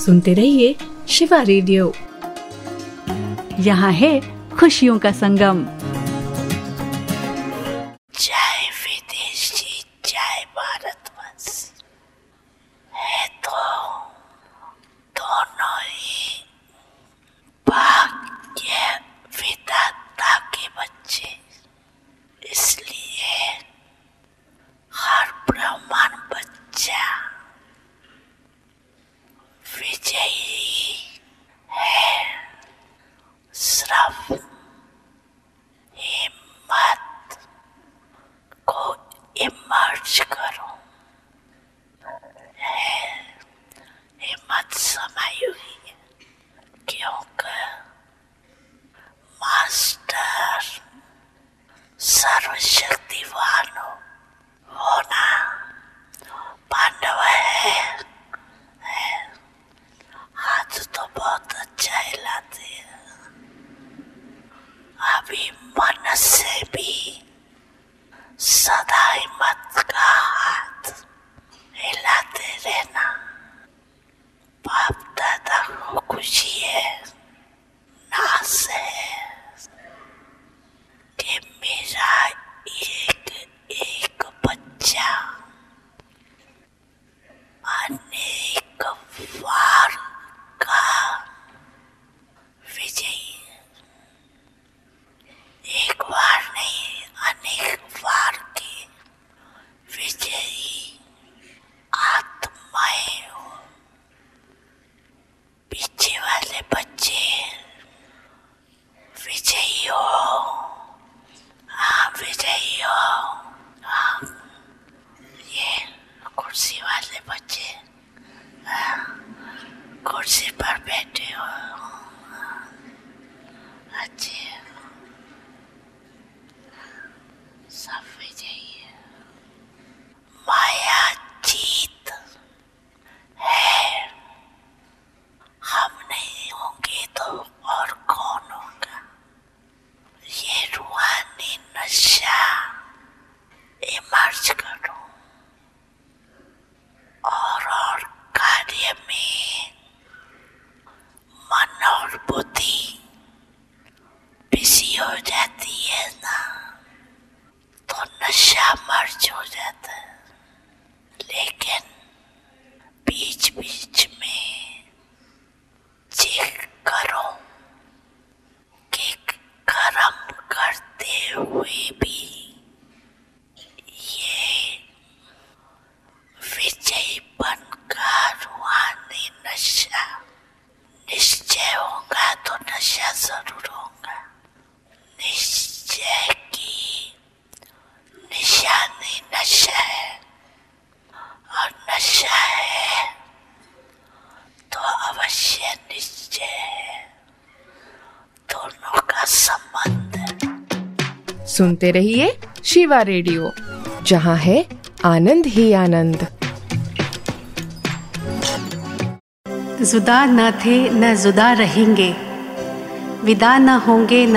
सुनते रहिए शिवा रेडियो। यहाँ है खुशियों का संगम। जय विदेशी जय भारतवंश है तो दोनों ही भाग्य विधाता के बच्चे, इसलिए हर ब्राह्मण बच्चा विजयी है। सिर्फ हिम्मत को इमर्ज करो। हिम्मत समय हुई है क्योंकि मास्टर सर्वशक्तिवान होना पांडव है। हाथ तो बहुत अच्छा हिलाते हैं, अभी मन से भी सदा हिम्मत का हाथ हिलाते रहना। बाप दादा को खुशी है, नाज है कि मेरा एक बच्चा अनेक वार का विजयी है। एक बार नहीं, अनेक बार के विजयी आत्माएं हो। पीछे वाले बच्चे विजयी हो। हाँ, विजयी हो। हाँ, ये कुर्सी वाले बच्चे कुर्सी पर बैठे हो, अच्छे सब विजयी है। माया जीत है, हम नहीं होंगे तो और कौन होगा। ये रूहानी नशा इमर्ज करो और कार्य में मन और बुद्धि बिजी हो जाती है ना, तो नशा मर्ज हो जाता है। लेकिन बीच बीच में चेक करो कि कर्म करते हुए भी ये विजयीपन का रूहानी नशा निश्चय होगा तो नशा जरूर होगा। निश्चय की निशानी नशा है, और नशा है तो अवश्य निश्चय है। दोनों का संबंध है। सुनते रहिए शिवा रेडियो, जहाँ है आनंद ही आनंद। जुदा न थे न जुदा रहेंगे, विदा न होंगे न